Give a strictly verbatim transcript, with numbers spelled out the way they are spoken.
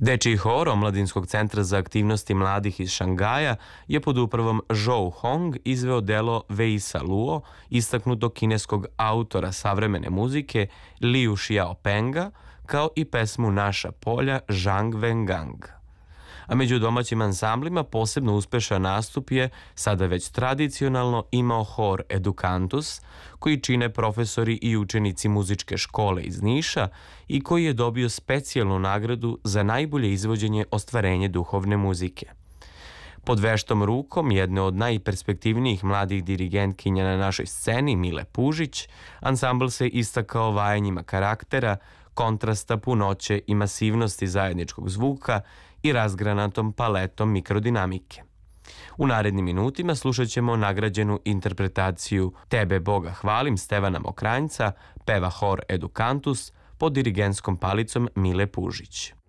Dečiji hor Omladinskog centra za aktivnosti mladih iz Šangaja je pod upravom Zhou Hong izveo delo Weisa Luo, istaknutog kineskog autora savremene muzike Liu Xiaopenga, kao i pesmu Naša polja Zhang Wengang. A među domaćim ansamblima posebno uspešan nastup je sada već tradicionalno imao hor Educantus, koji čine profesori i učenici muzičke škole iz Niša i koji je dobio specijalnu nagradu za najbolje izvođenje ostvarenje duhovne muzike. Pod veštom rukom jedne od najperspektivnijih mladih dirigentkinja na našoj sceni, Mile Pužić, ansambl se istakao vajanjima karaktera, kontrasta punoće i masivnosti zajedničkog zvuka i razgranatom paletom mikrodinamike. U narednim minutima slušat ćemo nagrađenu interpretaciju Tebe Boga hvalim Stevana Mokranjca, peva hor Educantus pod dirigentskom palicom Mile Pužić.